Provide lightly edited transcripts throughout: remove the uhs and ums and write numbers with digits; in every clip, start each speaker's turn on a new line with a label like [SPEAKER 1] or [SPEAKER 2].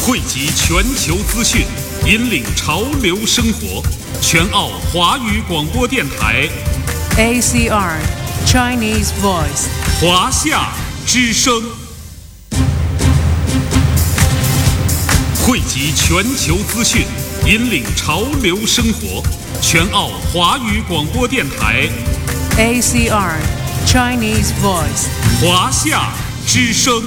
[SPEAKER 1] 汇集全球资讯，引领潮流生活。全澳华语广播电台
[SPEAKER 2] ACR Chinese Voice
[SPEAKER 1] 华夏之声，汇集全球资讯，引领潮流生活。全澳华语广播电台
[SPEAKER 2] ACR Chinese Voice
[SPEAKER 1] 华夏之声。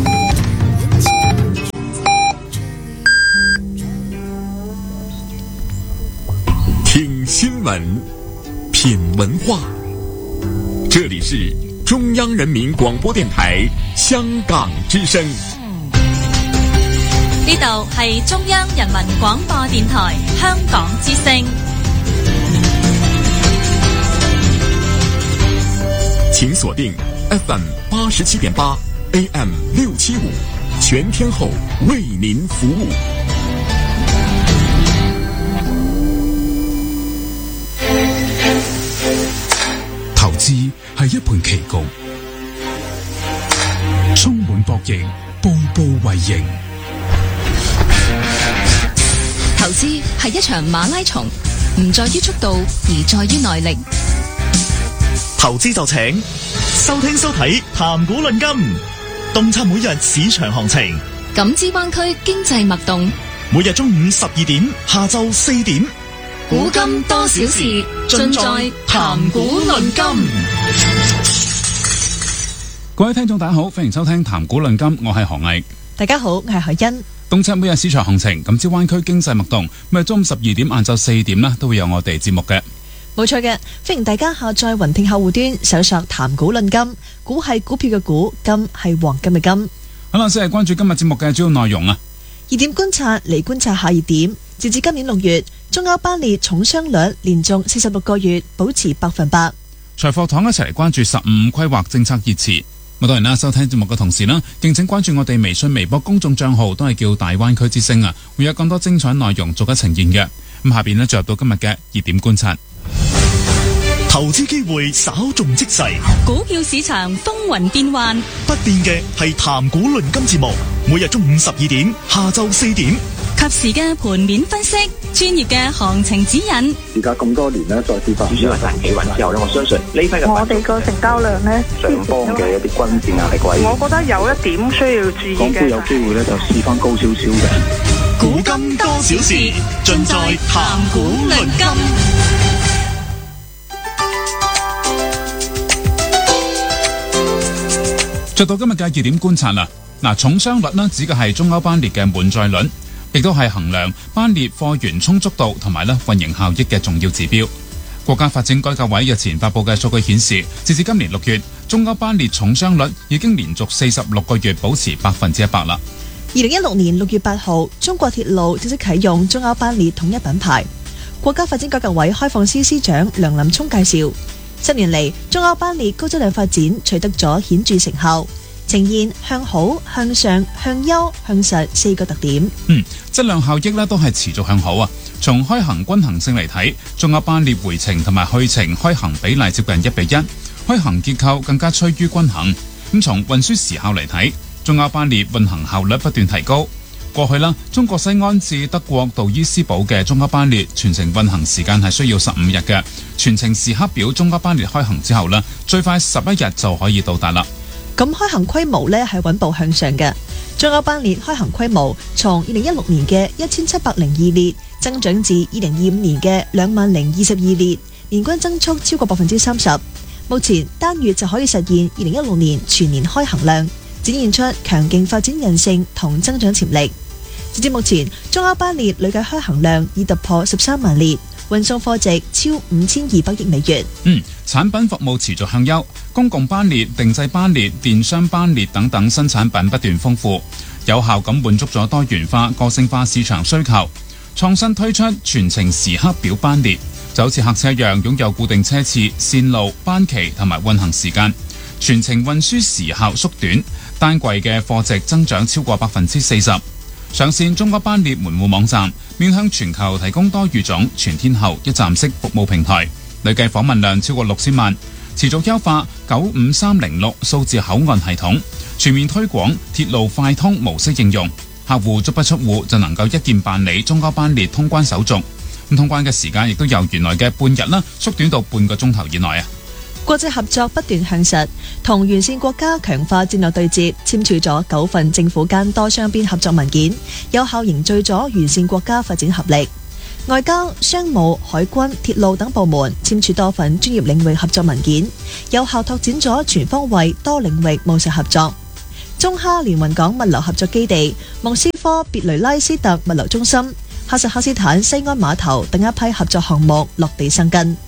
[SPEAKER 3] 听新闻，品文化，这里是中央人民广播電台香港之聲。
[SPEAKER 4] 呢度係中央人民廣播電台香港之聲。
[SPEAKER 3] 請鎖定 FM 87.8 AM 675，全天候為您服務。
[SPEAKER 5] 投資係一盤棋局，充滿博弈，步步為營。
[SPEAKER 6] 投資係一場馬拉松，唔在於速度，而在於耐力。
[SPEAKER 7] 投資就請收聽收睇談股論金，洞察每日市場行情，
[SPEAKER 6] 感知灣區經濟脈動。
[SPEAKER 7] 每日中午12點，下晝4點。
[SPEAKER 6] 古今多少事，盡在談股論金。
[SPEAKER 8] 各位聽眾大家好，歡迎收聽談股論金，我係何毅。
[SPEAKER 9] 大家好，我係海欣。
[SPEAKER 8] 洞察每日市場行情，感知灣區經濟脈動。每日中午12點、晏晝4點呢都會有我哋節目嘅。
[SPEAKER 9] 冇錯嘅，歡迎大家下載雲聽客戶端，搜索談股論金。股係股票嘅股，金係黃金嘅金。
[SPEAKER 8] 好啦，先係關注今日節目嘅主要內容啊。
[SPEAKER 9] 熱點觀察嚟觀察下熱點。截至今年6月，中歐班列重傷率連續46個月保持100%。
[SPEAKER 8] 財貨堂一齊嚟關注15規劃政策熱詞。咁當然啦，收聽節目嘅同時呢，敬請關注我哋微信、微博公眾賬號，都係叫大灣區之聲啊，會有更多精彩內容逐一呈現嘅。咁下邊呢，進入到今日嘅熱點觀察。
[SPEAKER 7] 投資機會稍縱即逝，
[SPEAKER 4] 股票市場風雲變幻，
[SPEAKER 7] 不變嘅係談股論金節目，每日中午12點，下晝4點。
[SPEAKER 4] 及時嘅盤面分析，專業嘅行情指引。
[SPEAKER 10] 而家咁多年咧，再跌翻，
[SPEAKER 11] 主要係賺企穩之後咧，我相信呢批嘅
[SPEAKER 12] 我哋個成交量咧，
[SPEAKER 10] 上方嘅一啲均線壓力位，
[SPEAKER 12] 我覺得有一點需要注意嘅。
[SPEAKER 10] 港股有機會咧就試翻高少少嘅。
[SPEAKER 7] 古今多少事，盡在談股論金。
[SPEAKER 8] 着到今日嘅熱點觀察啦，重傷率呢指嘅係中歐班列嘅滿載率，亦都係衡量班列貨源充足度同埋運營效益嘅重要指標。國家發展改革委日前發布嘅數據顯示，截至今年6月，中歐班列重傷率已經連續46個月保持100%啦。
[SPEAKER 9] 2016年6月8號，中國鐵路正式啟用中歐班列統一品牌。國家發展改革委開放司司長梁林聰介紹，10年嚟，中歐班列高質量發展取得咗顯著成效，呈現向好、向上、向優、向實4個特點。
[SPEAKER 8] 質量效益呢都係持續向好啊。從開行均衡性嚟睇，中歐班列回程同埋去程開行比例接近1:1，開行結構更加趨於均衡。咁從運輸時效嚟睇，中歐班列運行效率不斷提高。過去啦，中國西安至德國杜伊斯堡嘅中歐班列全程運行時間係需要15日嘅，全程時刻表中歐班列開行之後呢，最快11日就可以到達啦。
[SPEAKER 9] 咁開行規模呢係穩步向上嘅，中歐班列開行規模從2016年嘅1702列增長至2025年嘅20022列，年均增速超過30%。目前單月就可以實現2016年全年開行量，展現出強勁發展韌性同增長潛力。截至目前，中歐班列累計開行量已突破13萬列，運送貨值超5200億美元。
[SPEAKER 8] 產品服務持續向優，公共班列、定制班列、電商班列等等新產品不斷豐富，有效咁滿足咗多元化、個性化市場需求。創新推出全程時刻表班列，就好似客車一樣，擁有固定車次、線路、班期同埋運行時間，全程運輸時效縮短，單櫃嘅貨值增長超過40%。上線中歐班列門戶網站，面向全球提供多語種全天候一站式服務平台，累計訪問量超過6000萬，持續優化95306數字口岸系統，全面推廣鐵路快通模式應用。 客戶足不出戶就能夠一鍵辦理中歐班列通關手續。咁通關嘅時間亦都由原來嘅半日啦，縮短到半個鐘頭以內啊！
[SPEAKER 9] 國際合作不斷向實，同沿線國家強化戰略對接，簽署咗9份政府間多雙邊合作文件，有效凝聚咗沿線國家發展合力。外交、商務、海軍、鐵路等部門簽署多份專業領域合作文件，有效拓展咗全方位多領域務實合作。中哈連雲港物流合作基地、莫斯科別雷拉斯特物流中心、哈薩克斯坦西安碼頭等一批合作項目落地生根。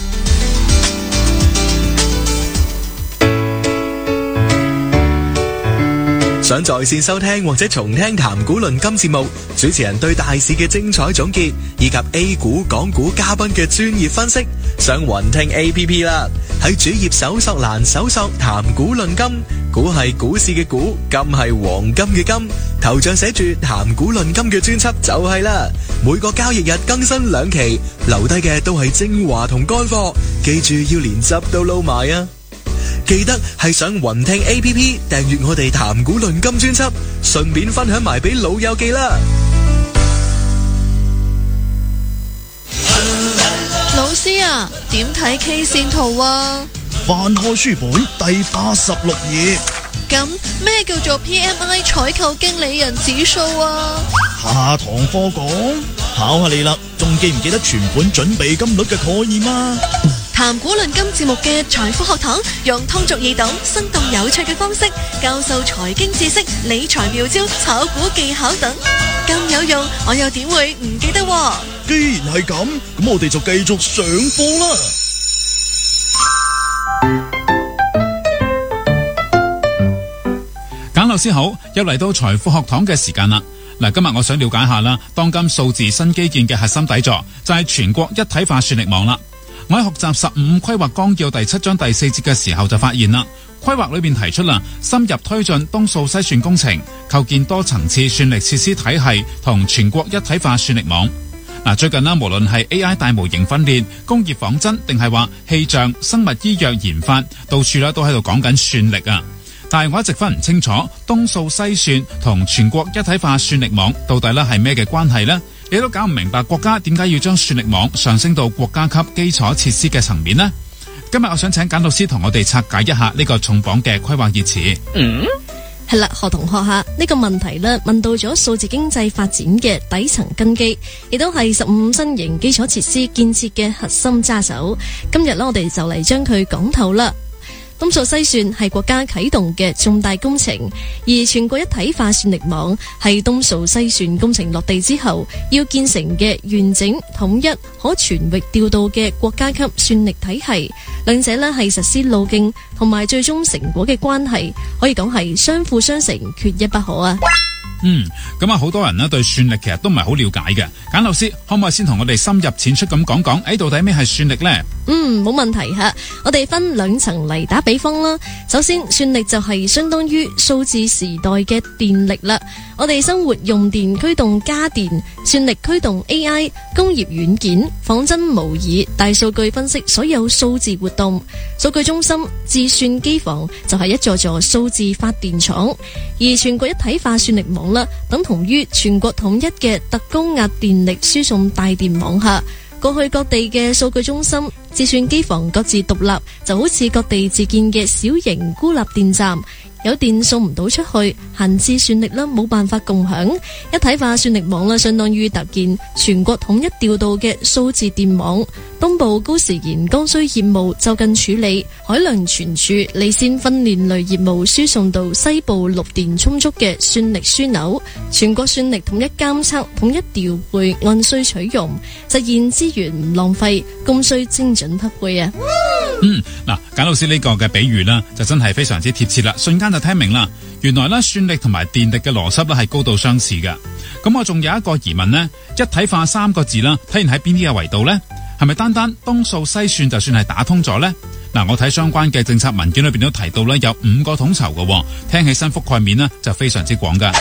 [SPEAKER 13] 想在線收聽或者重聽談股論金節目，主持人對大市嘅精彩總結，以及 A 股、港股嘉賓嘅專業分析，上雲聽 APP 啦。喺主頁搜索欄搜索談股論金，股係股市嘅股，金係黃金嘅金，頭像寫住談股論金嘅專輯就係啦。每個交易日更新2期，留低嘅都係精華同乾貨，記住要連汁都撈埋啊！記得係上雲聽 APP 訂閱我哋談股論金專輯，順便分享埋俾老友記啦。
[SPEAKER 14] 老師啊，點睇 K 線圖啊？
[SPEAKER 7] 翻開書本第86頁。
[SPEAKER 14] 咁咩叫做 PMI 採購經理人指數啊？
[SPEAKER 7] 下堂課講，考下你啦，仲記唔記得存款準備金率嘅概念啊？
[SPEAKER 14] 談股論金節目嘅財富學堂，用通俗易懂、生動有趣嘅方式教授財經知識、理財妙招、炒股技巧等，咁有用，我又點會唔記得喎？
[SPEAKER 7] 既然係咁，咁我哋就繼續上課啦。
[SPEAKER 8] 簡老師好，又嚟到財富學堂嘅時間啦。嗱，今日我想了解下啦，當今數字新基建嘅核心底座就係全國一體化算力網啦。我喺學習15規劃綱要第7章第4節嘅時候就發現啦，規劃裏邊提出啦，深入推進東數西算工程，構建多層次算力設施體系同全國一體化算力網。嗱，最近啦，無論係 AI 大模型訓練、工業仿真，定係話氣象、生物醫藥研發，到處啦都喺度講緊算力啊。但係我一直分唔清楚東數西算同全國一體化算力網到底咧係咩嘅關係呢？你都搞唔明白國家點解要將算力網上升到國家級基礎設施嘅層面呢？今日我想請簡老師同我哋拆解一下呢個重磅嘅規劃熱詞。
[SPEAKER 15] 係啦，學同學下呢個問題呢，問到咗數字經濟發展嘅底層根基，亦都係15新型基礎設施建設嘅核心揸手。今日呢，我哋就嚟將佢講透啦。東數西算係國家啟動嘅重大工程，而全國一體化算力網係東數西算工程落地之後要建成嘅完整統一可全域調度嘅國家級算力體系。兩者呢係實施路徑同埋最終成果嘅關係，可以講係相輔相成，缺一不可啊！
[SPEAKER 8] 咁啊，好多人呢對算力其實都唔係好了解嘅。簡老師可唔可以先同我哋深入淺出咁講講，到底咩係算力呢？
[SPEAKER 15] 冇問題吓。我哋分2層嚟打比方啦。首先，算力就係相當於數字時代嘅電力啦。我哋生活用電驅動家電，算力驅動 AI、工業軟件、仿真模擬、大數據分析所有數字活動。數據中心、智算機房就係一座座數字發電廠，而全國一體化算力網啦，等同於全國統一嘅特高壓電力輸送大電網下。過去各地嘅數據中心、智算機房各自獨立，就好似各地自建嘅小型孤立電站。有電送唔到出去，閒置算力啦，冇辦法共享。一體化算力網啦，相當於搭建全國統一調度嘅數字電網。東部高時延剛需業務就近處理，海量存儲、離線訓練類業務輸送到西部綠電充足嘅算力樞紐。全國算力統一監測、統一調配，按需取用，實現資源唔浪費，供需精準匹配啊！
[SPEAKER 8] 嗱，簡老師呢個嘅比喻啦，就真係非常之貼切啦，瞬間就聽明啦。原來咧算力同埋電力嘅邏輯咧係高度相似嘅。咁我仲有一個疑問呢，一體化3個字啦，體現喺邊啲嘅維度呢？係咪單單東數西算就算係打通咗呢？嗱，我睇相關嘅政策文件裏邊都提到咧，有5個統籌嘅，聽起身覆蓋面呢就非常之廣噶。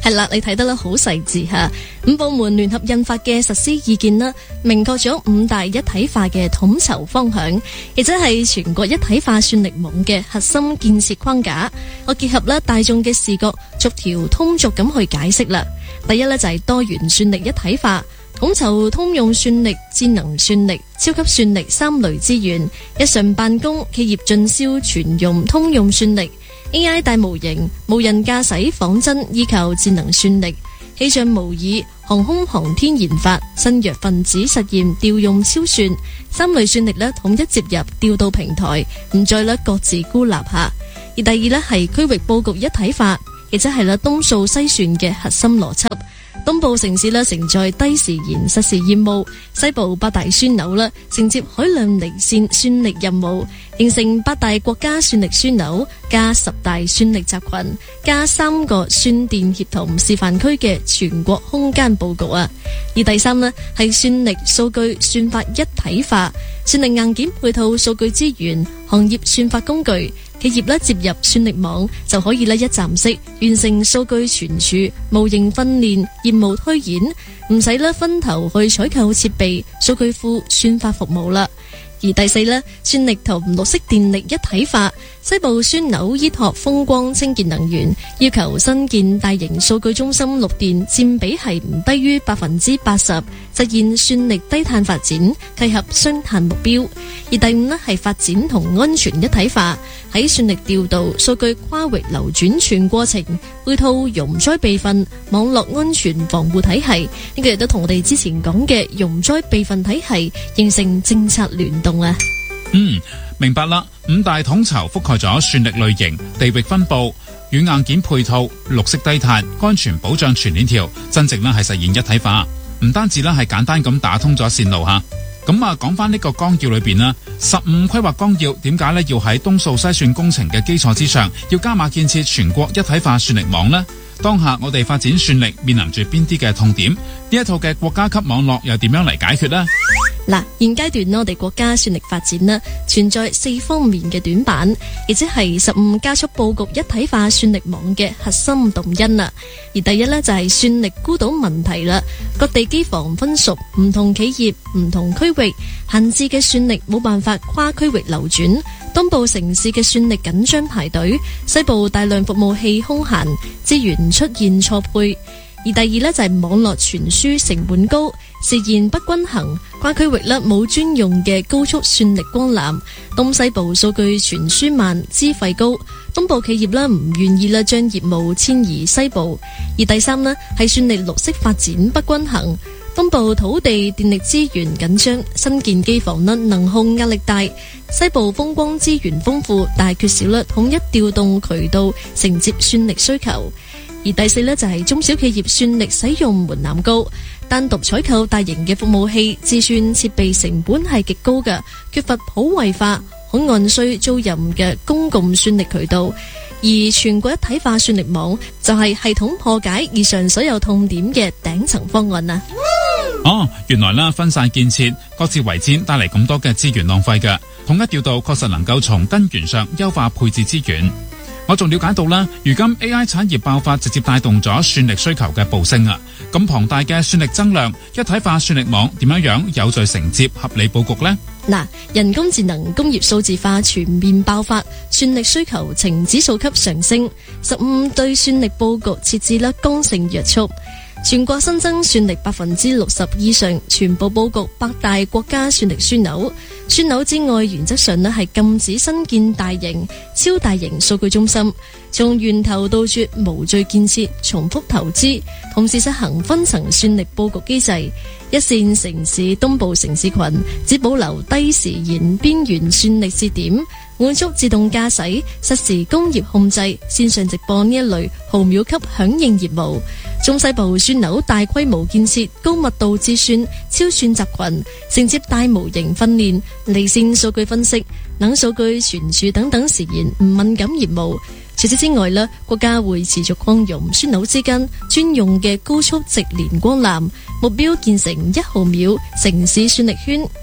[SPEAKER 15] 係啦，你睇得啦好細緻吓。五部門聯合印發嘅實施意見啦，明確咗五大一體化嘅統籌方向，亦即係全國一體化算力網嘅核心建設框架。我結合啦大眾嘅視覺，逐條通俗咁去解釋啦。第一呢，就係多元算力一體化，統籌通用算力、智能算力、超級算力三類資源，日常辦公、企業進銷全用通用算力。AI 大模型、無人駕駛仿真依靠智能算力，氣象模擬、航空航天研發、新藥分子實驗調用超算，三類算力呢統一接入調度平台，唔再呢各自孤立下。而第二呢，係區域佈局一體化，亦即係東數西算嘅核心邏輯。東部城市呢承載低時延實時業務，西部八大樞紐呢承接海量離線算力任務，形成八大國家算力樞紐加10大算力集群加3個算電協同示範區嘅全國空間佈局啊。而第三呢，係算力數據算法一體化，算力硬件配套數據資源、行業算法工具。企業呢接入算力網就可以呢一站式完成數據存儲、模型訓練、業務推演，唔使呢分頭去採購設備、數據庫、算法服務啦。而第四呢，算力同綠色電力一體化，西部樞紐依託風光清潔能源，要求新建大型數據中心綠電佔比係唔低於80%，實現算力低碳發展，契合雙碳目標。而第五呢，係發展同安全一體化，喺算力調度、數據跨域流轉全過程，配套容災備份、網絡安全防護體系，呢個亦都同我哋之前講嘅容災備份體系形成政策聯動啊。
[SPEAKER 8] 明白啦。五大統籌覆蓋咗算力類型、地域分佈、軟硬件配套、綠色低碳、安全保障全鏈條，真正係實現一體化。唔單止係簡單咁打通咗線路吓。咁啊，講翻呢個綱要裏邊啦，15規劃綱要點解呢要喺東數西算工程嘅基礎之上，要加碼建設全國一體化算力網呢？當下我哋發展算力面臨住邊啲嘅痛點？呢一套嘅國家級網絡又點樣嚟解決呢？
[SPEAKER 15] 嗱，現階段我哋國家算力發展呢存在4方面嘅短板，亦即係15加速佈局一體化算力網嘅核心動因啦。而第一呢，就係算力孤島問題啦，各地機房分屬唔同企業、唔同區域，閒置嘅算力冇辦法跨區域流轉，東部城市嘅算力緊張排隊，西部大量服務器空閒，資源出現錯配。而第二呢，就係網絡傳輸成本高，實現不均衡，跨區域呢冇專用嘅高速算力光纜，東西部數據傳輸慢，資費高，東部企業呢唔願意呢將業務遷移西部。而第三呢，係算力綠色發展不均衡，東部土地電力資源緊張，新建機房呢能控壓力大，西部風光資源豐富，但係缺少呢統一調動渠道承接算力需求。而第四呢，就係中小企業算力使用門檻高，單獨採購大型嘅服務器，自算設備成本係極高嘅，缺乏普惠化，可按需租賃嘅公共算力渠道。而全國一體化算力網就係系統破解以上所有痛點嘅頂層方案啊！
[SPEAKER 8] 原來啦，分散建設，各自為戰，帶嚟咁多嘅資源浪費嘅，統一調度確實能夠從根源上優化配置資源。我仲了解到啦，如今 AI 產業爆發直接帶動咗算力需求嘅暴升啊！咁龐大嘅算力增量，一體化算力網點樣有序承接合理佈局呢？
[SPEAKER 15] 嗱，人工智能、工業數字化全面爆發，算力需求呈指數級上升，15對算力佈局設置了剛性約束。全國新增算力60%以上，全部佈局8大國家算力樞紐。樞紐之外，原則上係禁止新建大型、超大型數據中心，從源頭杜絕無序建設、重複投資，同時實行分層算力佈局機制。一線城市東部城市群只保留低時延邊緣算力節點，滿足自動駕駛、實時工業控制、線上直播呢一類毫秒級響應業務。中西部樞紐大規模建設高密度自算、超算集群，承接大模型訓練、離線數據分析、冷數據存儲等等時延唔敏感業務。除此之外呢，國家會持續擴容樞紐之間專用嘅高速直連光纜，目標建成1毫秒城市算力圈，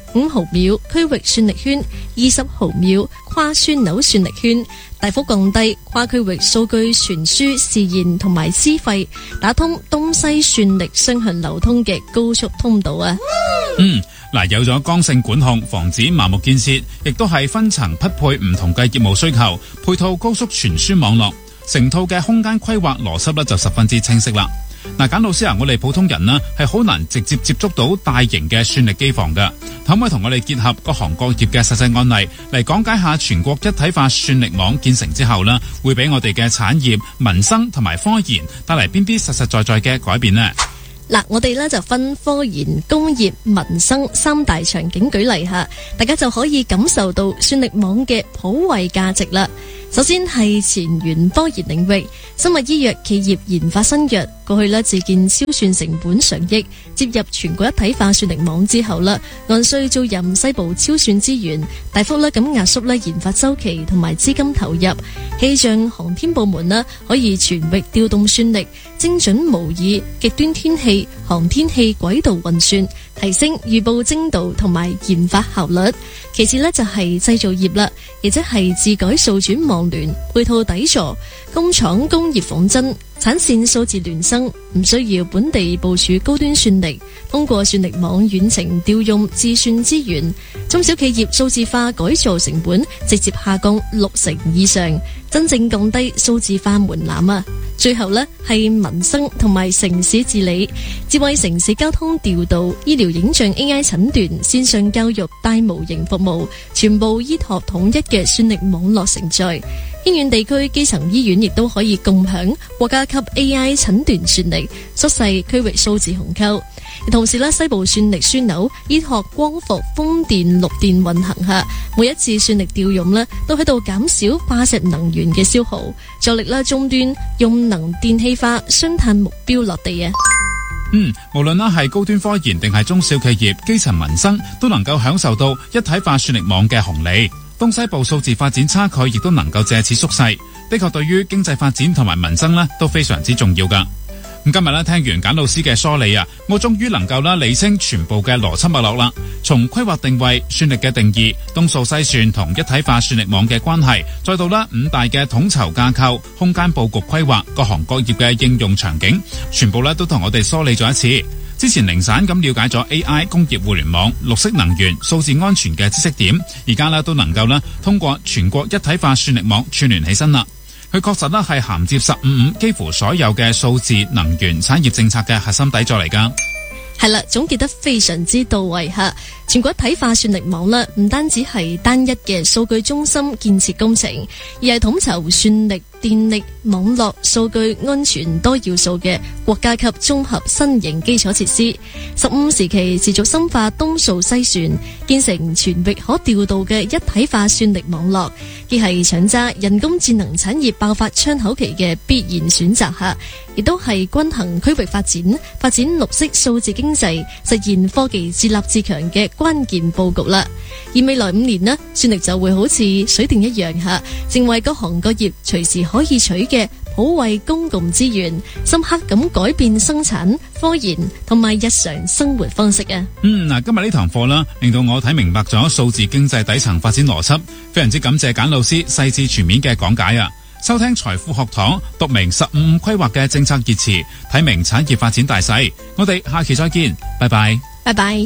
[SPEAKER 15] 5毫秒區域算力圈、20毫秒跨樞紐算力圈，大幅降低跨區域數據傳輸、時延同埋資費，打通東西算力雙向流通嘅高速通道啊！
[SPEAKER 8] 有咗剛性管控，防止盲目建設，亦都係分層匹配唔同嘅業務需求，配套高速傳輸網絡，成套嘅空間規劃邏輯呢就十分之清晰啦。簡老師我哋普通人呢係好難直接接觸到大型嘅算力機房㗎，可唔可以同我哋結合各行各業嘅實際案例嚟講解下全國一體化算力網建成之後呢，會俾我哋嘅產業、民生同埋科研帶嚟邊啲實實在在嘅改變呢？
[SPEAKER 15] 我哋呢就分科研、工業、民生三大場景舉例下，大家就可以感受到算力網嘅普惠價值啦。首先係前沿科研領域，生物醫藥企業研發新藥，過去自建超算成本上億，接入全國一體化算力網之後按需租賃西部超算資源，大幅咁壓縮研發周期同埋資金投入。氣象航天部門可以全域調動算力，精準模擬極端天氣、航天器軌道運算，提升預報精度同埋研發效率。其次就係製造業啦，亦即係自改數轉網聯，配套底座，工廠工業仿真，產線數字孿生，唔需要本地部署高端算力，通過算力網遠程調用自算資源，中小企業數字化改造成本直接下降60%以上，真正降低數字化門檻啊！最後係民生同埋城市治理，智慧城市交通調度、醫療影像 AI 診斷、線上教育大模型服務，全部依託統一嘅算力網絡承載。偏遠地區基層醫院亦都可以共享國家級 AI 診斷算力，縮細區域數字鴻溝。同時西部算力樞紐依託光伏、風電、綠電運行下，每一次算力調用都喺度減少化石能源嘅消耗，助力終端用能電氣化雙碳目標落地啊！
[SPEAKER 8] 無論係高端科研定係中小企業、基層民生，都能夠享受到一體化算力網嘅紅利。東西部數字發展差距亦都能夠借此縮細，的確對於經濟發展同埋民生都非常之重要噶。咁今日聽完簡老師嘅梳理我終於能夠理清全部嘅邏輯脈絡啦。從規劃定位、算力嘅定義、東數西算同一體化算力網嘅關係，再到5大嘅統籌架構、空間佈局規劃、各行各業嘅應用場景，全部都同我哋梳理咗一次。之前零散咁了解咗 AI、工業互聯網、綠色能源、數字安全嘅知識點，而家都能夠通過全國一體化算力網串聯起身啦。佢確實係銜接15幾乎所有嘅數字能源產業政策嘅核心底座嚟㗎。
[SPEAKER 15] 係啦，總結得非常之到位吓。全國一體化算力網唔單止係單一嘅數據中心建設工程，而係統籌算力、電力、網絡、數據安全多要素嘅國家級綜合新型基礎設施。15時期持續深化東數西算，建成全域可調度嘅一體化算力網絡，既係搶揸人工智能產業爆發窗口期嘅必然選擇下，亦都係均衡區域發展綠色數字經濟，實現科技自立自強嘅關鍵佈局啦。而未來5年算力就會好似水電一樣下，成為各行各業隨時可以取嘅普惠公共資源，深刻咁改變生產、科研同埋日常生活方式啊！
[SPEAKER 8] 今日呢堂課令到我睇明白咗數字經濟底層發展邏輯，非常之感謝簡老師細緻全面嘅講解啊！收聽財富學堂，讀明15規劃嘅政策熱詞，睇明產業發展大勢。我哋下期再見，拜拜，
[SPEAKER 15] 拜拜。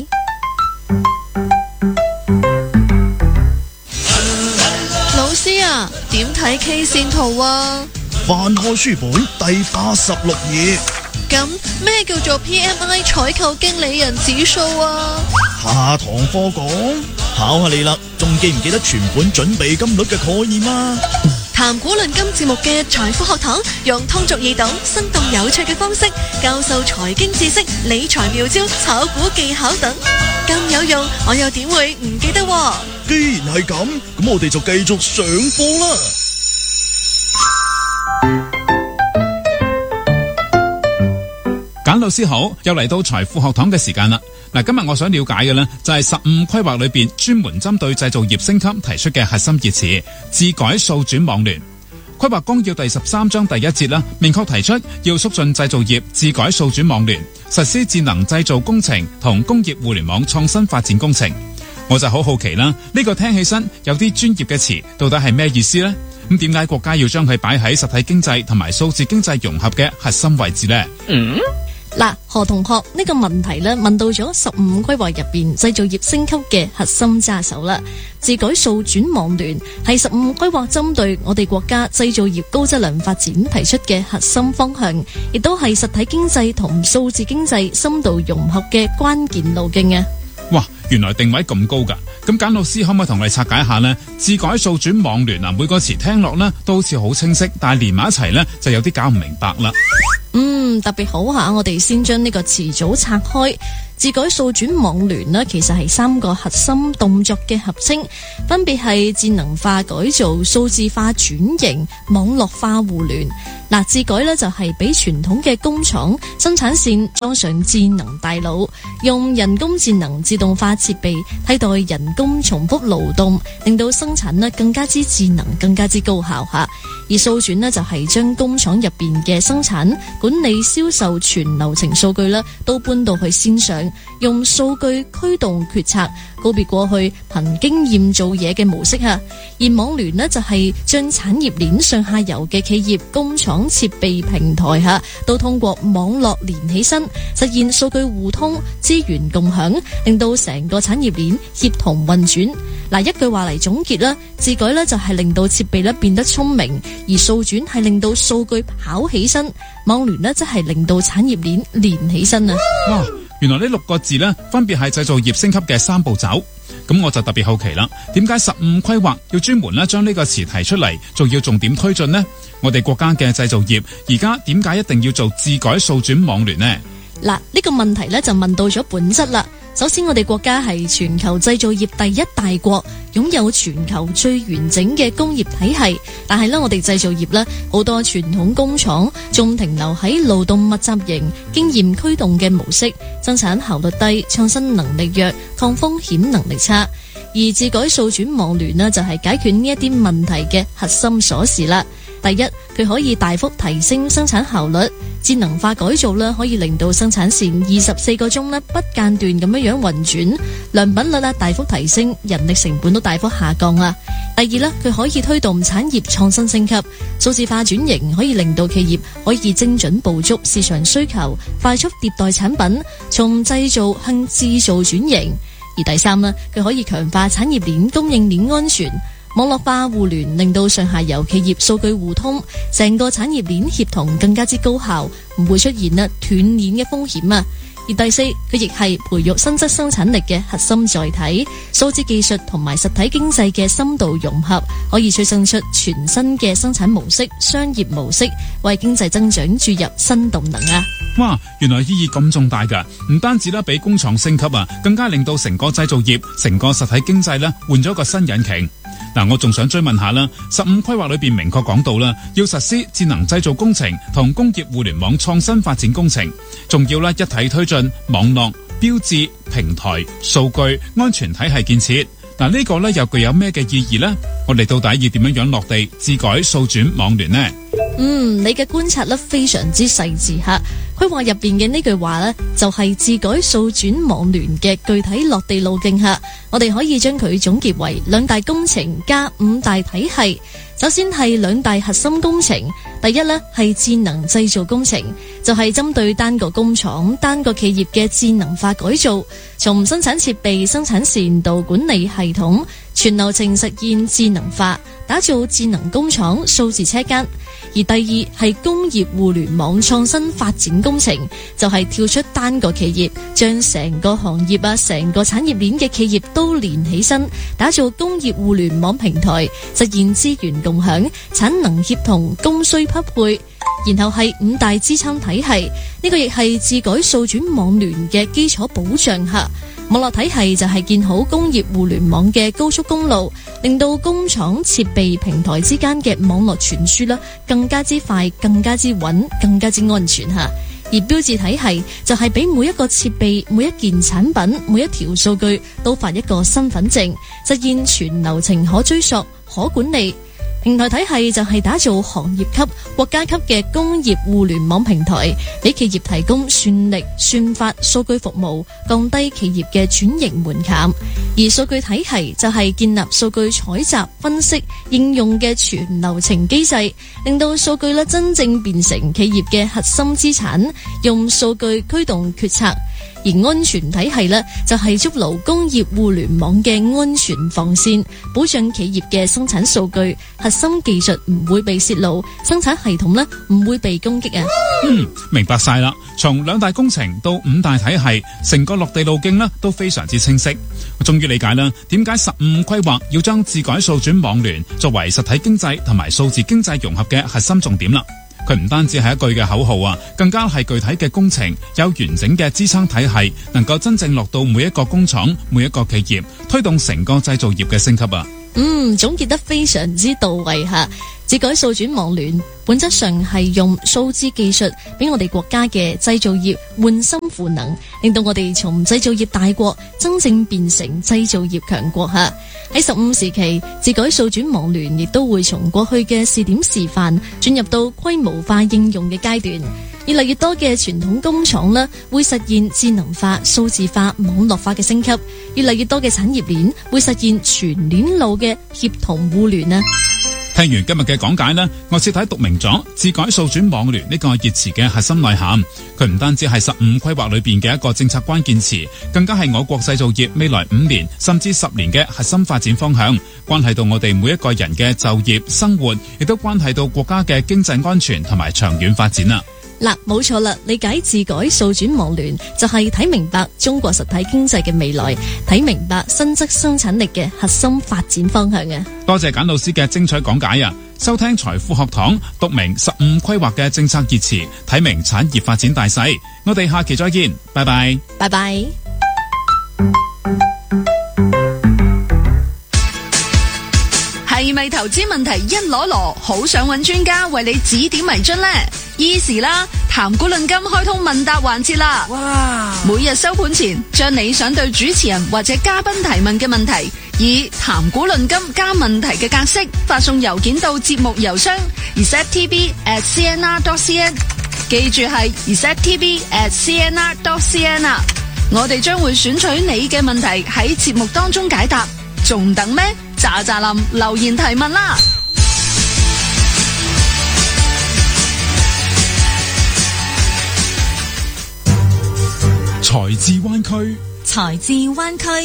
[SPEAKER 14] 老師啊，點睇 K 線圖啊？
[SPEAKER 7] 翻開書本第86頁。
[SPEAKER 14] 咁咩叫做 PMI 採購經理人指數啊？
[SPEAKER 7] 下堂課講，考下你啦，仲記唔記得存款準備金率嘅概念啊？
[SPEAKER 14] 談古論今節目嘅財富學堂，用通俗易懂、生動有趣嘅方式教授財經知識、理財妙招、炒股技巧等，咁有用，我又點會唔記得喎？
[SPEAKER 7] 既然係咁，咁我哋就繼續上課啦。
[SPEAKER 8] 簡老師好，又嚟到財富學堂嘅時間啦。今日我想了解嘅呢，就係15規劃裏邊專門針對製造業升級提出嘅核心熱詞，自改數轉網聯。規劃綱要第13章第1節啦，明確提出要促進製造業自改數轉網聯，實施智能製造工程同工業互聯網創新發展工程。 我就好好奇啦，呢個聽起身有啲專業嘅詞，到底係咩意思呢？咁點解國家要將佢擺喺實體經濟同埋數字經濟融合嘅核心位置呢？
[SPEAKER 15] 嗱，何同學呢個問題呢，問到咗15規劃入邊製造業升級嘅核心揸手啦。自改數轉網聯係15規劃針對我哋國家製造業高質量發展提出嘅核心方向，亦都係實體經濟同數字經濟深度融合嘅關鍵路徑啊！
[SPEAKER 8] 哇，原來定位咁高噶！咁簡老師可唔可以同我哋拆解一下呢？自改數轉網聯每個詞聽落呢都好似好清晰，但係連埋一齊呢就有啲搞唔明白啦。
[SPEAKER 15] 特別好下，我哋先將呢個詞組拆開。自改數轉網聯呢，其實係3個核心動作嘅合稱，分別係智能化改造、數字化轉型、網絡化互聯。自改呢就係俾傳統嘅工廠生產線裝上智能大腦，用人工智能自動化設備替代人工重複勞動，令到生產呢更加之智能、更加之高效吓。而數轉呢就係將工廠入邊嘅生產、管理、銷售全流程數據呢都搬到去線上，用數據驅動決策，告別過去憑經驗做嘢嘅模式吓。而網聯呢就係將產業鏈上下游嘅企業、工廠、設備平台吓，都通過網絡連起身，實現數據互通、資源共享，令到成個產業鏈協同運轉。一句話嚟總結啦，自改呢就係令到設備呢變得聰明，而數轉係令到數據跑起身，網聯呢則係令到產業鏈連起身啊！
[SPEAKER 8] 哇，原來呢6個字呢分別係製造業升級嘅3步驟。咁我就特別好奇啦，點解15規劃要專門呢將呢個詞提出嚟，仲要重點推進呢？我哋國家嘅製造業而家點解一定要做自改數轉網聯呢？
[SPEAKER 15] 呢個問題呢就問到咗本質啦。首先，我哋國家係全球製造業第一大國，擁有全球最完整嘅工業體系。但係呢，我哋製造業呢好多傳統工廠仲停留喺勞動密集型、經驗驅動嘅模式，生產效率低、創新能力弱、抗風險能力差。而自改數轉網聯呢，就係解決呢一啲問題嘅核心鎖匙啦。第一，佢可以大幅提升生產效率，智能化改造啦，可以令到生產線24個鐘不間斷咁樣運轉，良品率大幅提升，人力成本都大幅下降啦。第二，佢可以推動產業創新升級，數字化轉型可以令到企業可以精準捕捉市場需求，快速迭代產品，從製造向製造轉型。而第三，佢可以強化產業鏈供應鏈安全，網絡化互聯令到上下游企業數據互通，成個產業鏈協同更加之高效，唔會出現斷鏈嘅風險啊！而第四，佢亦係培育新質生產力嘅核心載體，數字技術同埋實體經濟嘅深度融合，可以催生出全新嘅生產模式、商業模式，為經濟增長注入新動能啊！
[SPEAKER 8] 哇，原來意義咁重大噶，唔單止俾工廠升級啊，更加令到成個製造業、成個實體經濟換咗個新引擎。我仲想追問下啦，15規劃裏邊明確講到啦，要實施智能製造工程同工業互聯網創新發展工程，仲要一體推進網絡、標誌、平台、數據、安全體系建設。呢個又具有咩嘅意義呢？我哋到底要點樣落地自改數轉網聯呢？
[SPEAKER 15] 你嘅觀察非常之細緻吓。規劃入邊嘅呢句話就係自改數轉網聯嘅具體落地路徑吓。我哋可以將佢總結為2大工程加5大體系。首先係2大核心工程，第一係智能製造工程，就係針對單個工廠、單個企業嘅智能化改造，從生產設備、生產線到管理系統，全流程實現智能化，打造智能工廠、數字車間。而第二係工業互聯網創新發展工程，就係跳出單個企業，將成個行業成個產業鏈嘅企業都連起身，打造工業互聯網平台，實現資源共享、產能協同、供需匹配。然後係5大支撐體系，呢個亦係自改數轉網聯嘅基礎保障下。網絡體系就係建好工業互聯網嘅高速公路，令到工廠設備平台之間嘅網絡傳輸更加之快、更加之穩、更加之安全吓。而標誌體系就係俾每一個設備、每一件產品、每一條數據都發一個身份證，實現全流程可追溯、可管理。 平台體系就係打造行業級、國家級嘅工業互聯網平台，俾企業提供算力、算法、數據服務，降低企業嘅轉型門檻。而數據體系就係建立數據採集、分析、應用嘅全流程機制，令到數據真正變成企業嘅核心資產，用數據驅動決策。而安全體系就係築牢工業互聯網嘅安全防線，保障企業嘅生產數據、核心技術唔會被泄露，生產系統唔會被攻擊啊。
[SPEAKER 8] 明白晒啦。從兩大工程到五大體系，成個落地路徑都非常之清晰。我終於理解啦，點解15規劃要將智改數轉網聯作為實體經濟同埋數字經濟融合嘅核心重點啦。佢唔單止係一句嘅口號啊，更加係具體嘅工程，有完整嘅支撐體系，能夠真正落到每一個工廠、每一個企業，推動成個製造業嘅升級啊。
[SPEAKER 15] 總結得非常之到位吓。智改數轉網聯本質上係用數字技術俾我哋國家嘅製造業換心賦能，令到我哋從製造業大國真正變成製造業強國吓。喺15時期，智改數轉網聯亦都會從過去嘅試點示範進入到規模化應用嘅階段。越嚟越多嘅傳統工廠會實現智能化、數字化、網絡化嘅升級，越嚟越多嘅產業鏈會實現全鏈路嘅協同互聯啊！
[SPEAKER 8] 聽完今日嘅講解我徹底讀明咗智改數轉網聯呢個熱詞嘅核心內涵。佢唔單止係15規劃裏邊嘅一個政策關鍵詞，更加係我國製造業未來5年甚至10年嘅核心發展方向，關係到我哋每一個人嘅就業生活，亦都關係到國家嘅經濟安全同埋長遠發展啊！
[SPEAKER 15] 冇錯啦，理解智改數轉網聯就係睇明白中國實體經濟嘅未來，睇明白新質生產力嘅核心發展方向啊！
[SPEAKER 8] 多謝簡老師嘅精彩講解啊！收聽財富學堂，讀明15規劃嘅政策熱詞，睇明產業發展大勢。我哋下期再見，拜拜，
[SPEAKER 15] 拜拜。
[SPEAKER 14] 係咪投資問題一籮籮，好想揾專家為你指點迷津呢？Easy 啦，談股論金開通問答環節啦！哇！每日收盤前，將你想對主持人或者嘉賓提問嘅問題，以談股論金加問題嘅格式發送郵件到節目郵箱 receptv@cnr.cn， 記住係 receptv@cnr.cn 啊！我哋將會選取你嘅問題喺節目當中解答，仲等咩？喳喳林留言提問啦！
[SPEAKER 5] 財智灣區，
[SPEAKER 4] 財智灣區。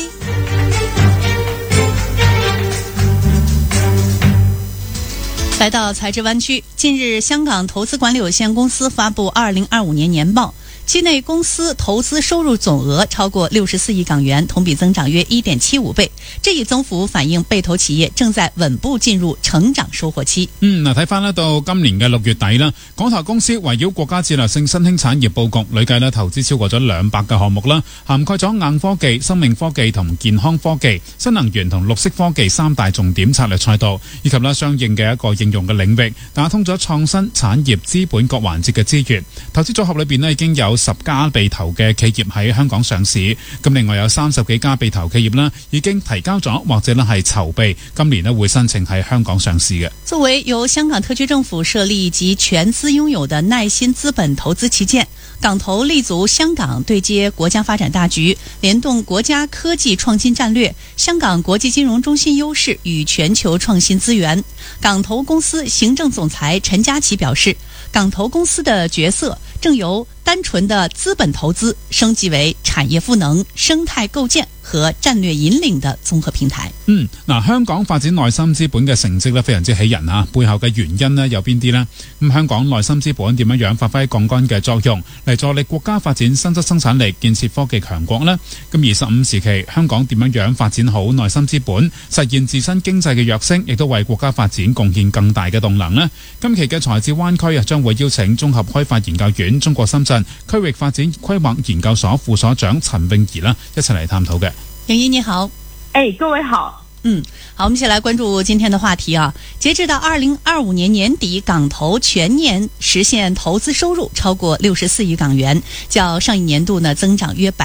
[SPEAKER 16] 來到財智灣區，近日香港投資管理有限公司發布2025年年報，期內公司投資收入總額超過64億港元，同比增長約 1.75 倍。這一增幅反映被投企業正在穩步進入成長收穫期。
[SPEAKER 8] 睇翻到今年嘅6月底啦，港投公司圍繞國家戰略性新興產業佈局，累計投資超過咗200個項目啦，涵蓋咗硬科技、生命科技同健康科技、新能源同綠色科技3大重點策略賽道，以及相應嘅一個應用嘅領域，打通咗創新產業資本各環節嘅資源。投資組合裏邊已經有10家被投嘅企業喺香港上市，咁另外有30幾家被投企業啦，已經提交咗或者係籌備，今年會申請喺香港上市嘅。
[SPEAKER 16] 作為由香港特區政府設立及全資擁有的耐心資本投資旗艦，港投立足香港對接國家發展大局，聯動國家科技創新戰略，香港國際金融中心優勢與全球創新資源。港投公司行政總裁陳家琪表示，港投公司的角色正由單純的資本投資升級為產業賦能、生態構建和戰略引領的綜合平台。
[SPEAKER 8] 香港發展內心資本嘅成績非常之喜人啊！背後嘅原因有邊啲呢？香港內心資本點樣發揮槓桿嘅作用嚟助力國家發展新質生產力、建設科技強國呢？咁而15時期香港點樣發展好內心資本，實現自身經濟嘅躍升，亦都為國家發展貢獻更大嘅動能呢？今期嘅財智灣區將會邀請綜合開發研究院中國深圳區域發展規劃研究所副所長陳詠儀一齊嚟探討嘅。
[SPEAKER 16] 詠儀你好。
[SPEAKER 12] 各位好。
[SPEAKER 16] 好，我们一起来关注今天的话题啊。截至到2025年年底，港投全年实现投资收入超过64亿港元，较上一年度呢增长约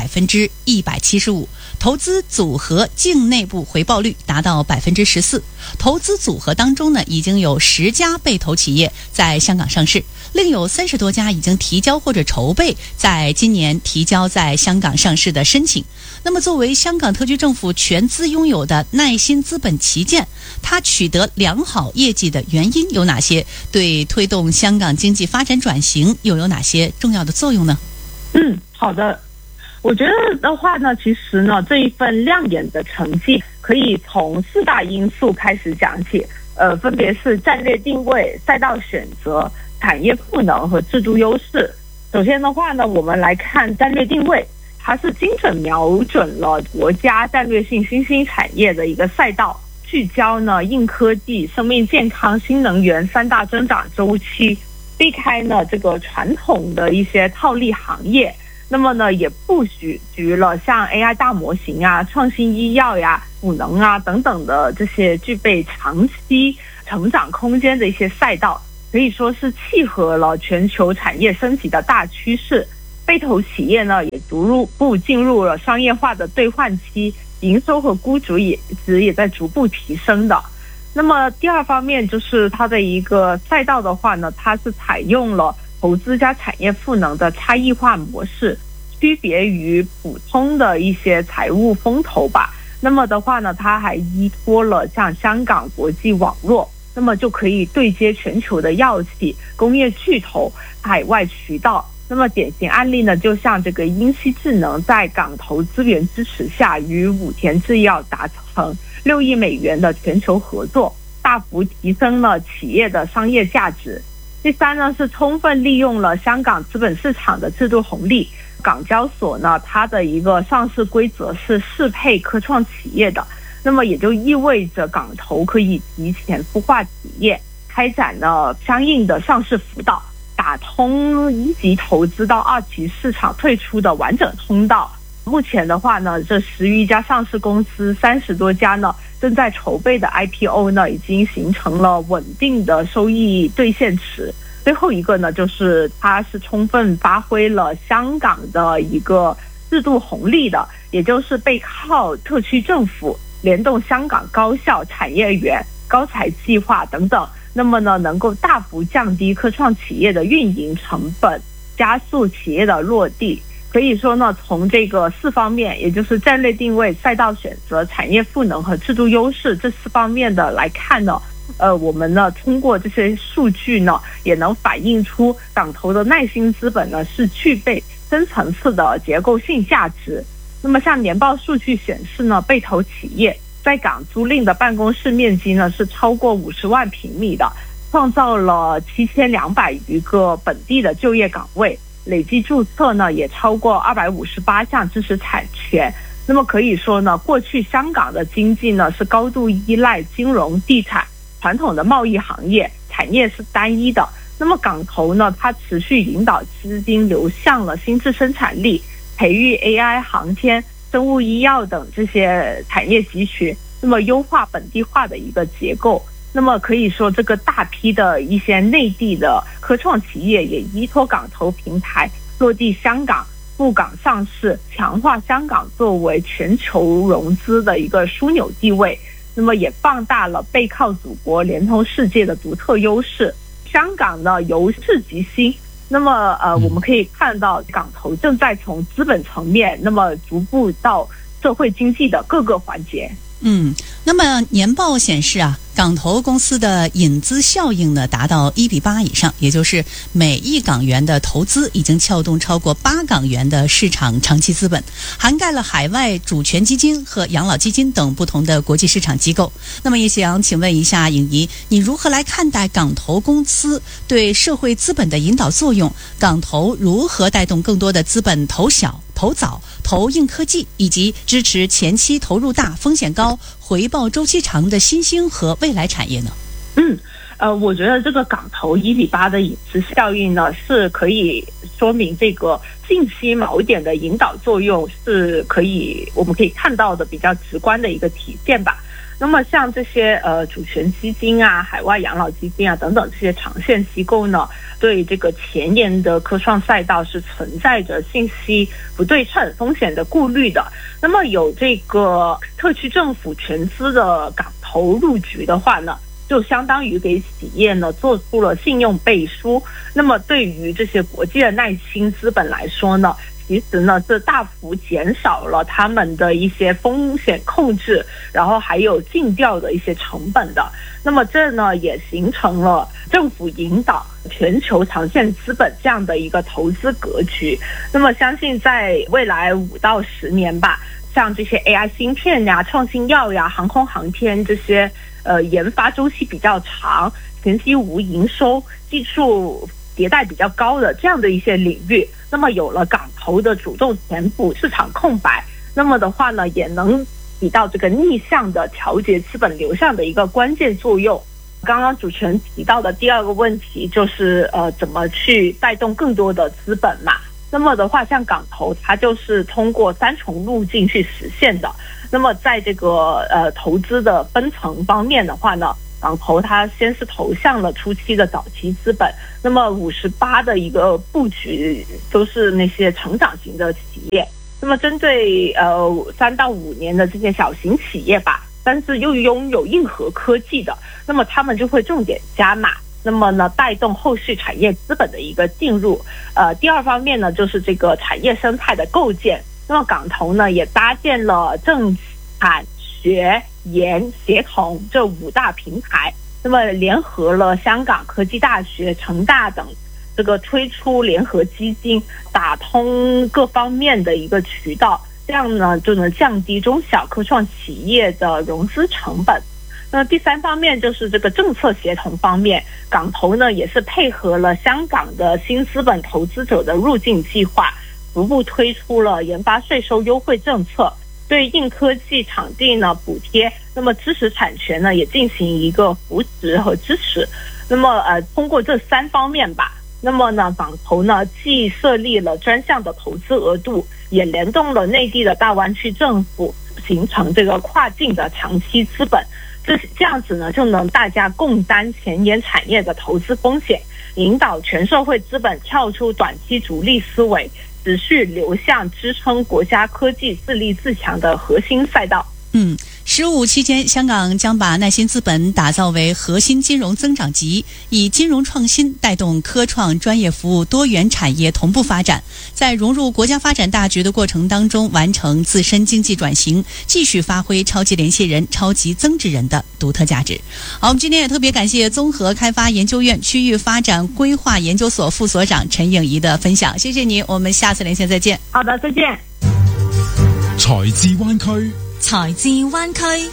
[SPEAKER 16] 175%。投资组合净内部回报率达到14%。投资组合当中呢，已经有10家被投企业在香港上市，另有30多家已经提交或者筹备在今年提交在香港上市的申请。那么作为香港特区政府全资拥有的耐心资本旗舰，它取得良好业绩的原因有哪些？对推动香港经济发展转型又有哪些重要的作用呢？
[SPEAKER 12] 好的。我觉得的话呢，其实呢，这一份亮眼的成绩可以从4大因素开始讲起，分别是战略定位、赛道选择、产业赋能和制度优势。首先的话呢，我们来看战略定位，它是精准瞄准了国家战略性新兴产业的一个赛道，聚焦呢硬科技、生命健康、新能源3大增长周期，避开呢这个传统的一些套利行业。那么呢，也布局了像 AI 大模型啊、创新医药呀、赋能啊等等的这些具备长期成长空间的一些赛道，可以说是契合了全球产业升级的大趋势。被投企业呢，也逐步进入了商业化的兑换期，营收和估值也在逐步提升的。那么第二方面就是它的一个赛道的话呢，它是采用了投资加产业赋能的差异化模式，区别于普通的一些财务风投吧。那么的话呢，它还依托了像香港国际网络，那么就可以对接全球的药企、工业巨头、海外渠道。那么典型案例呢，就像这个英熙智能在港投资源支持下，与武田制药达成6亿美元的全球合作，大幅提升了企业的商业价值。第三呢，是充分利用了香港资本市场的制度红利。港交所呢，它的一个上市规则是适配科创企业的，那么也就意味着港投可以提前孵化企业，开展了相应的上市辅导，打通1级投资到2级市场退出的完整通道。目前的话呢，这10余家上市公司30多家呢正在筹备的 IPO 呢，已经形成了稳定的收益兑现池。最后一个呢，就是它是充分发挥了香港的一个制度红利的，也就是背靠特区政府联动香港高校、产业园、高才计划等等，那么呢，能够大幅降低科创企业的运营成本，加速企业的落地。可以说呢，从这个4方面，也就是战略定位、赛道选择、产业赋能和制度优势这4方面的来看呢，我们呢通过这些数据呢，也能反映出港投的耐心资本呢是具备深层次的结构性价值。那么像年报数据显示呢，被投企业在港租赁的办公室面积呢是超过50万平米的，创造了7200余个本地的就业岗位，累计注册呢也超过258项知识产权。那么可以说呢，过去香港的经济呢是高度依赖金融、地产、传统的贸易行业，产业是单一的。那么港投呢，它持续引导资金流向了新质生产力，培育 AI、航天、生物医药等这些产业集群，那么优化本地化的一个结构。那么可以说，这个大批的一些内地的科创企业也依托港投平台落地香港、赴港上市，强化香港作为全球融资的一个枢纽地位。那么也放大了背靠祖国、连通世界的独特优势。香港呢由治及兴，那么我们可以看到港投正在从资本层面，那么逐步到社会经济的各个环节。
[SPEAKER 16] 那么年报显示啊，港投公司的引资效应呢达到1:8以上，也就是每1港元的投资已经撬动超过8港元的市场长期资本，涵盖了海外主权基金和养老基金等不同的国际市场机构。那么也想请问一下颖怡，你如何来看待港投公司对社会资本的引导作用？港投如何带动更多的资本投小、投早、投硬科技，以及支持前期投入大、风险高、回报周期长的新兴和未来产业呢？
[SPEAKER 12] 我觉得这个港投1:8的引资效应呢，是可以说明这个近期锚点的引导作用是我们可以看到的比较直观的一个体现吧。那那么像这些主权基金啊、海外养老基金啊等等这些长线机构呢，对这个前沿的科创赛道是存在着信息不对称风险的顾虑的。那么有这个特区政府全资的港投入局的话呢，就相当于给企业呢做出了信用背书。那么对于这些国际的耐心资本来说呢，其实呢，这大幅减少了他们的一些风险控制，然后还有尽调的一些成本的。那么这呢，也形成了政府引导全球长线资本这样的一个投资格局。那么相信在未来5到10年吧，像这些 AI 芯片呀、创新药呀、航空航天这些研发周期比较长、前期无营收、技术迭代比较高的这样的一些领域，那么有了港投的主动填补市场空白，那么的话呢，也能起到这个逆向的调节资本流向的一个关键作用。刚刚主持人提到的第二个问题就是怎么去带动更多的资本嘛？那么的话，像港投它就是通过3重路径去实现的。那么在这个投资的分层方面的话呢，港投它先是投向了初期的早期资本，那么58的一个布局都是那些成长型的企业。那么针对3到5年的这些小型企业吧，但是又拥有硬核科技的，那么他们就会重点加码，那么呢带动后续产业资本的一个进入。第二方面呢，就是这个产业生态的构建。那么港投呢也搭建了政产学研协同这5大平台，那么联合了香港科技大学、成大等这个推出联合基金，打通各方面的一个渠道，这样呢就能降低中小科创企业的融资成本。那第3方面就是这个政策协同方面，港投呢也是配合了香港的新资本投资者的入境计划，逐步推出了研发税收优惠政策，对硬科技场地呢补贴，那么知识产权呢也进行一个扶持和支持。那么通过这3方面吧，那么呢港投呢既设立了专项的投资额度，也联动了内地的大湾区政府，形成这个跨境的长期资本。这样子呢就能大家共担前沿产业的投资风险，引导全社会资本跳出短期逐利思维，持续流向支撑国家科技自立自强的核心赛道。
[SPEAKER 16] 15期间，香港将把耐心资本打造为核心金融增长极，以金融创新带动科创专业服务多元产业同步发展，在融入国家发展大局的过程当中，完成自身经济转型，继续发挥超级联系人、超级增值人的独特价值。好，我们今天也特别感谢综合开发研究院区域发展规划研究所副所长陈颖仪的分享，谢谢你，我们下次连线再见。
[SPEAKER 12] 好的，再见。
[SPEAKER 5] 財智灣區，
[SPEAKER 4] 財智灣區。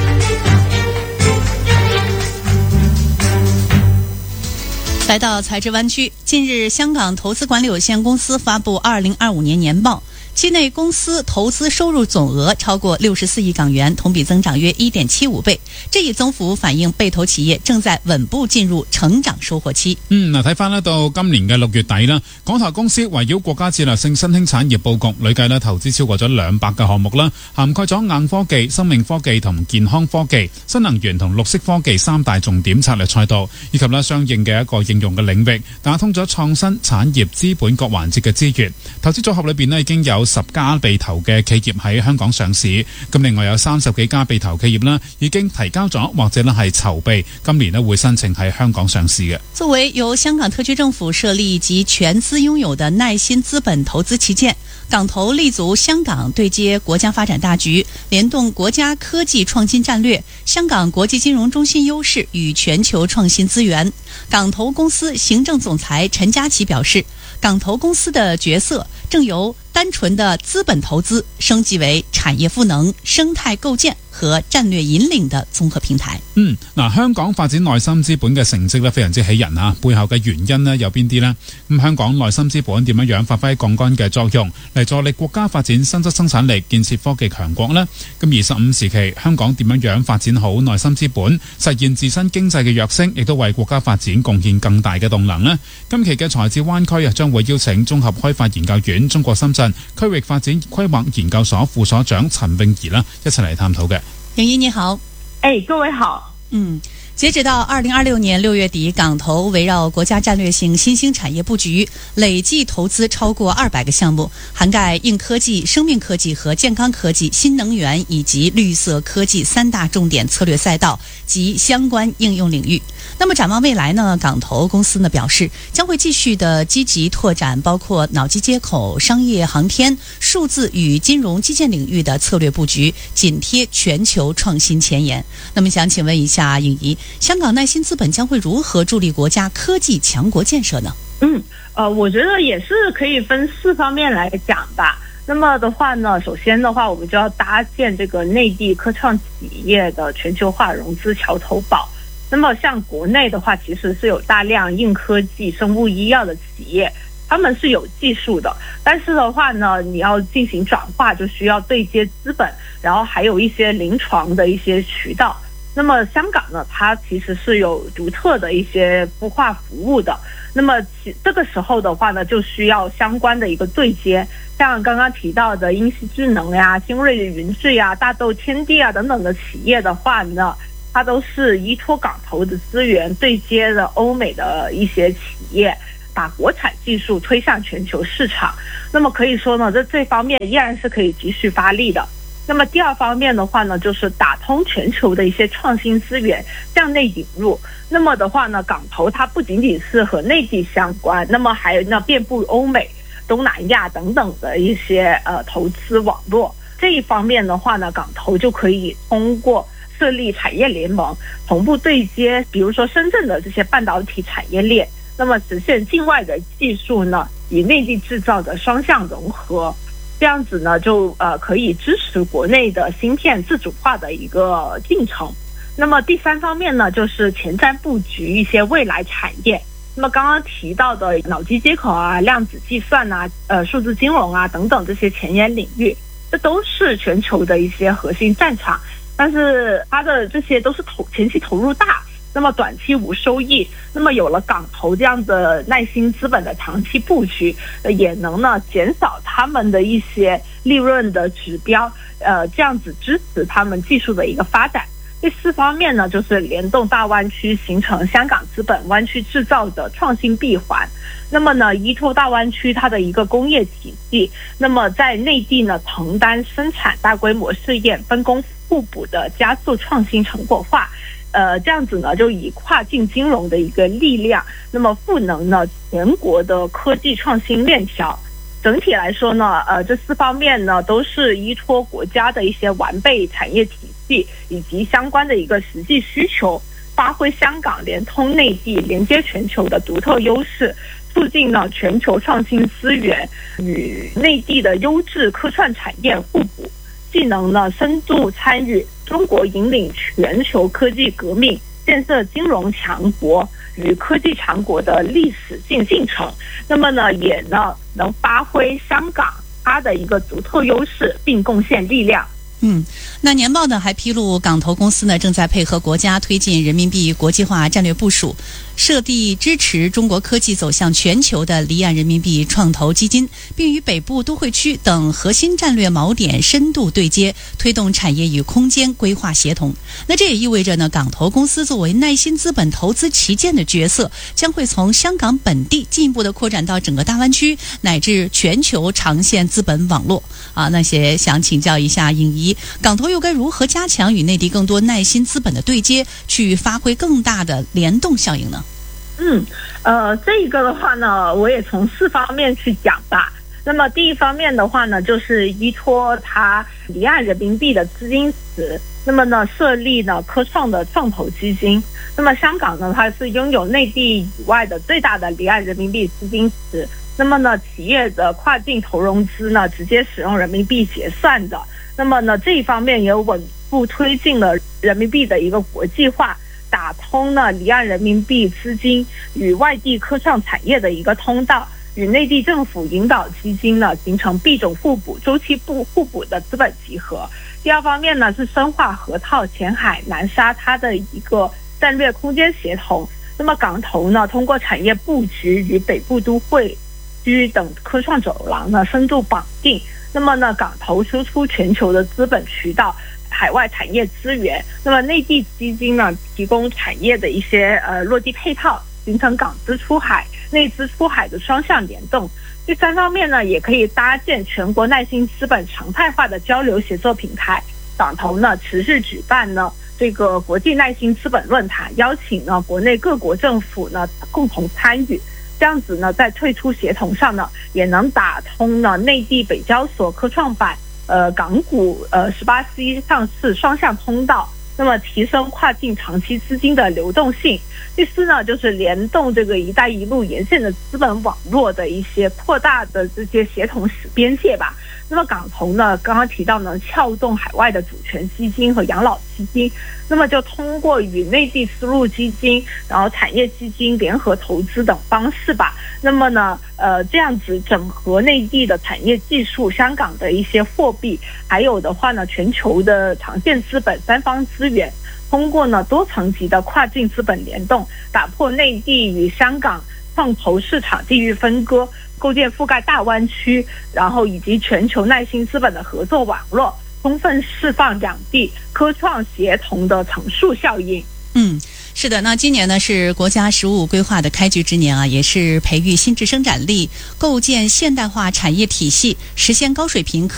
[SPEAKER 16] 来到财智湾区，近日香港投资管理有限公司发布2025年年报，期内公司投资收入总额超过64亿港元，同比增長約1.75倍。這一增幅反映被投企業正在穩步進入成長收穫期。
[SPEAKER 8] 睇翻到今年嘅6月底啦，港投公司圍繞國家戰略性新興產業佈局，累計投資超過咗200個項目啦，涵蓋咗硬科技、生命科技同健康科技、新能源同綠色科技3大重點策略賽道，以及相應嘅一個應用嘅領域，打通咗創新產業資本各環節嘅資源。投資組合裏邊已經有10家被投嘅企業喺香港上市，咁另外有30幾家被投企業已經提交咗或者係籌備今年會申請喺香港上市嘅。
[SPEAKER 16] 作為由香港特區政府設立及全資擁有的耐心資本投資旗艦，港投立足香港對接國家發展大局，聯動國家科技創新戰略，香港國際金融中心優勢與全球創新資源。港投公司行政總裁陳家琪表示，港投公司的角色正由單純的資本投資升級為產業賦能、生態構建和戰略引領的綜合平台。
[SPEAKER 8] 香港發展內心資本嘅成績非常之喜人啊！背後嘅原因有邊啲呢？香港內心資本點樣發揮槓桿嘅作用，嚟助力國家發展新質生產力、建設科技強國呢？咁25時期，香港點樣發展好內心資本，實現自身經濟嘅躍升，亦都為國家發展貢獻更大嘅動能呢？今期嘅財智灣區將會邀請綜合開發研究院中國深圳區域發展規劃研究所副所長陳詠儀一齊嚟探討嘅。
[SPEAKER 16] 穎儀你好。
[SPEAKER 12] 各位好。
[SPEAKER 16] 截止到2026年6月底，港投围绕国家战略性新兴产业布局，累计投资超过200个项目，涵盖硬科技、生命科技和健康科技、新能源以及绿色科技3大重点策略赛道及相关应用领域。那么展望未来呢，港投公司呢表示，将会继续的积极拓展包括脑机接口、商业航天、数字与金融基建领域的策略布局，紧贴全球创新前沿。那么想请问一下颖怡，香港耐心资本将会如何助力国家科技强国建设呢？
[SPEAKER 12] 我觉得也是可以分4方面来讲吧。那么的话呢，首先的话，我们就要搭建这个内地科创企业的全球化融资桥头堡。那么像国内的话，其实是有大量硬科技、生物医药的企业，他们是有技术的，但是的话呢，你要进行转化，就需要对接资本，然后还有一些临床的一些渠道。那么香港呢，它其实是有独特的一些孵化服务的。那么这个时候的话呢，就需要相关的一个对接，像刚刚提到的英熙智能呀、新锐云智呀、大豆天地啊等等的企业的话呢，它都是依托港投的资源对接的欧美的一些企业，把国产技术推向全球市场。那么可以说呢，这方面依然是可以继续发力的。那么第二方面的话呢，就是打通全球的一些创新资源，向内引入。那么的话呢，港投它不仅仅是和内地相关，那么还有呢遍布欧美、东南亚等等的一些投资网络。这一方面的话呢，港投就可以通过设立产业联盟，同步对接，比如说深圳的这些半导体产业链，那么实现境外的技术呢与内地制造的双向融合。这样子呢，就可以支持国内的芯片自主化的一个进程。那么第3方面呢，就是前瞻布局一些未来产业。那么刚刚提到的脑机接口啊、量子计算啊、数字金融啊等等这些前沿领域，这都是全球的一些核心战场。但是它的这些都是前期投入大，那么短期无收益。那么有了港投这样的耐心资本的长期布局，也能呢减少他们的一些利润的指标，这样子支持他们技术的一个发展。第4方面呢，就是联动大湾区，形成香港资本湾区制造的创新闭环。那么呢，依托大湾区它的一个工业体系，那么在内地呢承担生产大规模试验，分工互补的加速创新成果化。这样子呢，就以跨境金融的一个力量，那么赋能呢全国的科技创新链条。整体来说呢，这4方面呢都是依托国家的一些完备产业体系以及相关的一个实际需求，发挥香港联通内地、连接全球的独特优势，促进呢全球创新资源与内地的优质科创产业互补，既能呢深度参与中国引领全球科技革命，建设金融强国与科技强国的历史进程。那么呢，也呢能发挥香港它的一个独特优势，并贡献力量。
[SPEAKER 16] 那年报呢还披露，港投公司呢正在配合国家推进人民币国际化战略部署，设立支持中国科技走向全球的离岸人民币创投基金，并与北部都会区等核心战略锚点深度对接，推动产业与空间规划协同。那这也意味着呢，港投公司作为耐心资本投资旗舰的角色，将会从香港本地进一步的扩展到整个大湾区乃至全球长线资本网络那些想请教一下颖怡，港投又该如何加强与内地更多耐心资本的对接，去发挥更大的联动效应呢？
[SPEAKER 12] 这个的话呢，我也从4方面去讲吧。那么第一方面的话呢，就是依托它离岸人民币的资金池，那么呢设立呢科创的创投基金。那么香港呢，它是拥有内地以外的最大的离岸人民币资金池。那么呢，企业的跨境投融资呢，直接使用人民币结算的。那么呢，这一方面也稳步推进了人民币的一个国际化，打通了离岸人民币资金与外地科创产业的一个通道，与内地政府引导基金呢形成币种互补、周期互补的资本集合。第二方面呢，是深化河套、前海、南沙它的一个战略空间协同。那么港投呢，通过产业布局与北部都会区等科创走廊呢深度绑定。那么呢，港投输出全球的资本渠道、海外产业资源，那么内地基金呢提供产业的一些落地配套，形成港资出海、内资出海的双向联动。第三方面呢，也可以搭建全国耐心资本常态化的交流协作平台。港投呢持续举办呢这个国际耐心资本论坛，邀请呢国内各国政府呢共同参与。这样子呢，在退出协同上呢，也能打通呢内地北交所科创板、港股18C 上市双向通道，那么提升跨境长期资金的流动性。第四呢，就是联动这个“一带一路”沿线的资本网络的一些扩大的这些协同边界吧。那么港投呢，刚刚提到呢，撬动海外的主权基金和养老基金，那么就通过与内地丝路基金、然后产业基金联合投资等方式吧。那么呢，这样子整合内地的产业技术、香港的一些货币，还有的话呢，全球的长线资本三方资源。通过呢多层级的跨境资本联动，打破内地与香港创投市场地域分割，构建覆盖大湾区，然后以及全球耐心资本的合作网络，充分释放两地科创协同的乘数效应。
[SPEAKER 16] 是的，那今年呢是国家“十五”规划的开局之年啊，也是培育新质生产力、构建现代化产业体系、实现高水平科